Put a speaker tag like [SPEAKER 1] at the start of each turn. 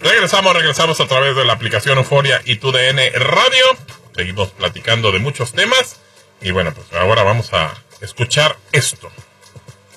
[SPEAKER 1] Regresamos a través de la aplicación Euforia y TUDN Radio. Seguimos platicando de muchos temas. Y bueno, pues ahora vamos a escuchar esto.